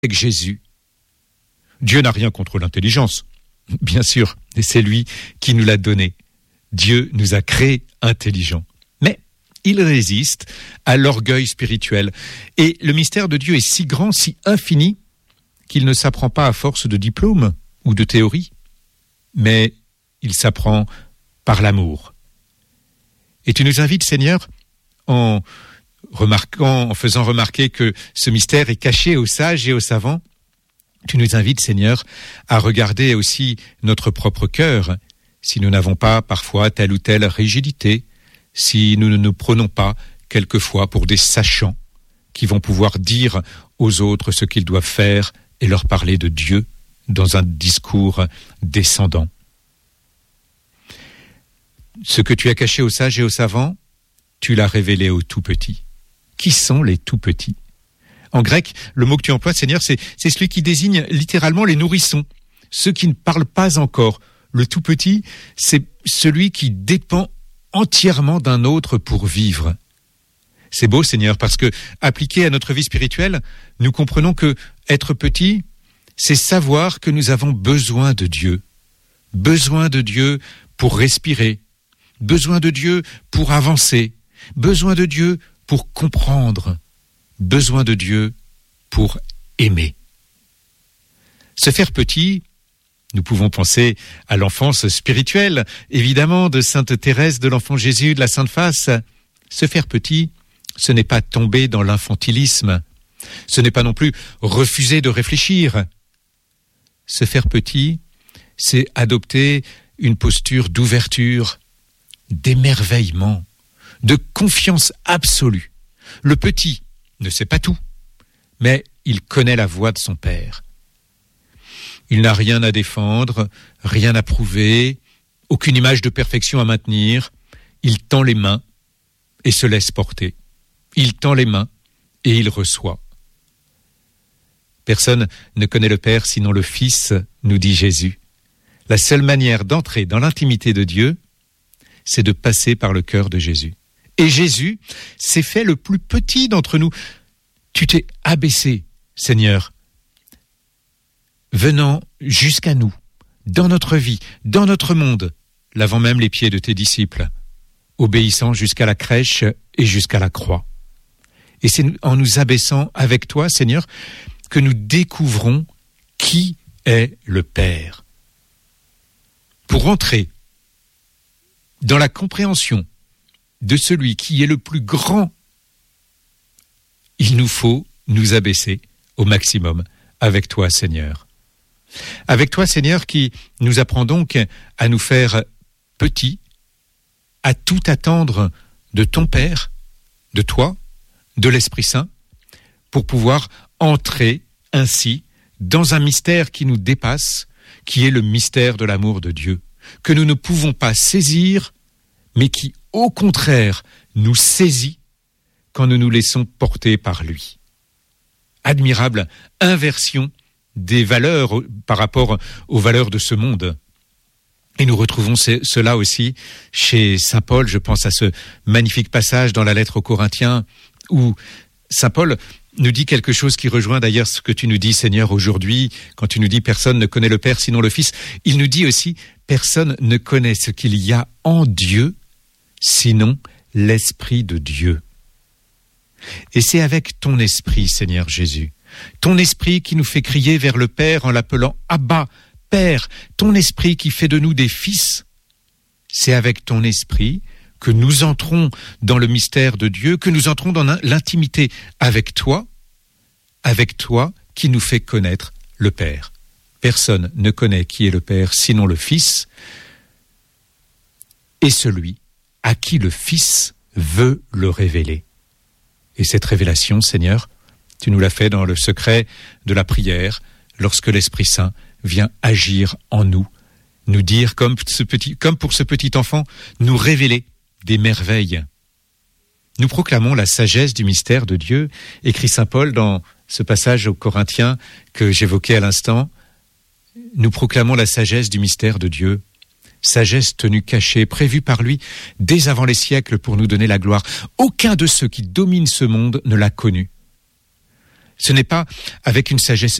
avec Jésus. Dieu n'a rien contre l'intelligence, bien sûr, et c'est lui qui nous l'a donné. Dieu nous a créés intelligents. Mais il résiste à l'orgueil spirituel. Et le mystère de Dieu est si grand, si infini, qu'il ne s'apprend pas à force de diplômes ou de théories, mais il s'apprend par l'amour. Et tu nous invites, Seigneur, en faisant remarquer que ce mystère est caché aux sages et aux savants, tu nous invites, Seigneur, à regarder aussi notre propre cœur, si nous n'avons pas parfois telle ou telle rigidité, si nous ne nous prenons pas quelquefois pour des sachants qui vont pouvoir dire aux autres ce qu'ils doivent faire et leur parler de Dieu dans un discours descendant. Ce que tu as caché aux sages et aux savants, tu l'as révélé aux tout-petits. Qui sont les tout-petits ? En grec, le mot que tu emploies, Seigneur, c'est celui qui désigne littéralement les nourrissons, ceux qui ne parlent pas encore. Le tout-petit, c'est celui qui dépend entièrement d'un autre pour vivre. C'est beau, Seigneur, parce que, appliqué à notre vie spirituelle, nous comprenons que être petit, c'est savoir que nous avons besoin de Dieu pour respirer, besoin de Dieu pour avancer, besoin de Dieu pour comprendre, besoin de Dieu pour aimer. Se faire petit, nous pouvons penser à l'enfance spirituelle, évidemment, de Sainte Thérèse de l'Enfant Jésus, de la Sainte Face. Se faire petit, ce n'est pas tomber dans l'infantilisme, ce n'est pas non plus refuser de réfléchir. Se faire petit, c'est adopter une posture d'ouverture, d'émerveillement, de confiance absolue. Le petit ne sait pas tout, mais il connaît la voix de son père. Il n'a rien à défendre, rien à prouver, aucune image de perfection à maintenir. Il tend les mains et se laisse porter. Il tend les mains et il reçoit. Personne ne connaît le Père sinon le Fils, nous dit Jésus. La seule manière d'entrer dans l'intimité de Dieu, c'est de passer par le cœur de Jésus. Et Jésus s'est fait le plus petit d'entre nous. Tu t'es abaissé, Seigneur, venant jusqu'à nous, dans notre vie, dans notre monde, lavant même les pieds de tes disciples, obéissant jusqu'à la crèche et jusqu'à la croix. Et c'est en nous abaissant avec toi, Seigneur, que nous découvrons qui est le Père. Pour entrer dans la compréhension de celui qui est le plus grand, il nous faut nous abaisser au maximum avec toi, Seigneur. Avec toi, Seigneur, qui nous apprend donc à nous faire petits, à tout attendre de ton Père, de toi, de l'Esprit Saint, pour pouvoir entrer ainsi dans un mystère qui nous dépasse, qui est le mystère de l'amour de Dieu, que nous ne pouvons pas saisir, mais qui, au contraire, nous saisit quand nous nous laissons porter par lui. Admirable inversion des valeurs par rapport aux valeurs de ce monde. Et nous retrouvons cela aussi chez saint Paul. Je pense à ce magnifique passage dans la lettre aux Corinthiens où saint Paul nous dit quelque chose qui rejoint d'ailleurs ce que tu nous dis, Seigneur, aujourd'hui, quand tu nous dis « Personne ne connaît le Père sinon le Fils ». Il nous dit aussi « Personne ne connaît ce qu'il y a en Dieu sinon l'Esprit de Dieu ». Et c'est avec ton Esprit, Seigneur Jésus, ton Esprit qui nous fait crier vers le Père en l'appelant « Abba, Père », ton Esprit qui fait de nous des fils. C'est avec ton Esprit que nous entrons dans le mystère de Dieu, que nous entrons dans l'intimité avec toi qui nous fait connaître le Père. Personne ne connaît qui est le Père sinon le Fils et celui à qui le Fils veut le révéler. Et cette révélation, Seigneur, tu nous l'as fait dans le secret de la prière, lorsque l'Esprit Saint vient agir en nous, nous dire, comme pour ce petit enfant, nous révéler des merveilles. Nous proclamons la sagesse du mystère de Dieu, écrit saint Paul dans ce passage aux Corinthiens que j'évoquais à l'instant. Nous proclamons la sagesse du mystère de Dieu, sagesse tenue cachée, prévue par lui dès avant les siècles pour nous donner la gloire. Aucun de ceux qui dominent ce monde ne l'a connue. Ce n'est pas avec une sagesse